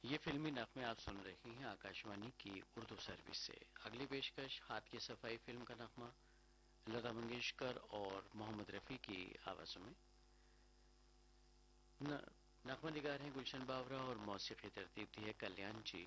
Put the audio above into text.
ये फिल्मी नगमे आप सुन रही हैं आकाशवाणी की उर्दू सर्विस से। अगली पेशकश हाथ की सफाई फिल्म का नगमा लता मंगेशकर और मोहम्मद रफी की आवाजों में। नगमा निगार हैं गुलशन बावरा और मौसीकी तरतीब दी है कल्याण जी